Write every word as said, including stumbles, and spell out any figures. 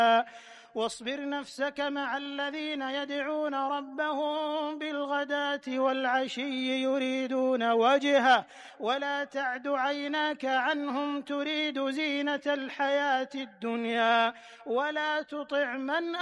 واصبر نفسك مع الذين يدعون ربهم بالغداة والعشي يريدون وجهه ولا تعد عيناك عنهم تريد زينة الحياة الدنيا ولا تطع من